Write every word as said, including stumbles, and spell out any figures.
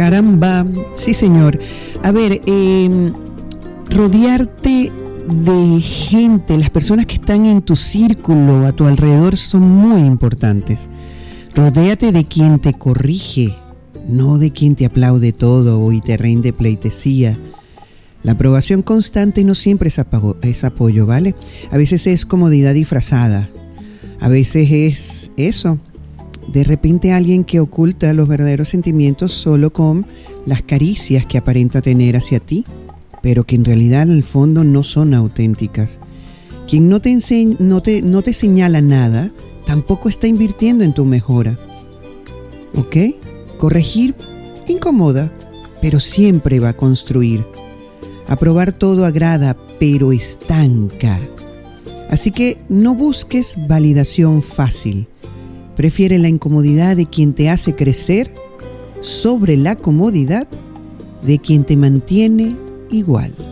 Caramba, sí señor. A ver, eh, rodearte de gente, las personas que están en tu círculo, a tu alrededor, son muy importantes. Rodéate de quien te corrige, no de quien te aplaude todo y te rinde pleitesía. La aprobación constante no siempre es, apago, es apoyo, ¿vale? A veces es comodidad disfrazada. A veces es eso. De repente alguien que oculta los verdaderos sentimientos solo con las caricias que aparenta tener hacia ti, pero que en realidad en el fondo no son auténticas. Quien no te, enseña, no te, no te señala nada, tampoco está invirtiendo en tu mejora. ¿Ok? Corregir incomoda, pero siempre va a construir. Aprobar todo agrada, pero estanca. Así que no busques validación fácil. Prefiere la incomodidad de quien te hace crecer sobre la comodidad de quien te mantiene igual.